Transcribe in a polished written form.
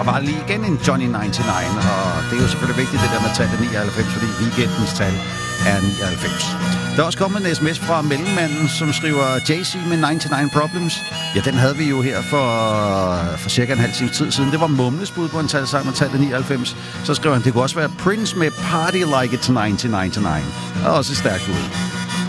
der var lige igen en Johnny 99, og det er jo selvfølgelig vigtigt, det der med tallet 99, fordi weekendens tal er 99. Der er også kommet en sms fra Mellemmanden, som skriver Jay-Z med 99 Problems. Ja, den havde vi jo her for cirka en halv times tid siden. Det var Mumles bud på en talsang med tallet 99. Så skriver han, det kunne også være Prince med Party Like It's 1999. Og også stærkt ud.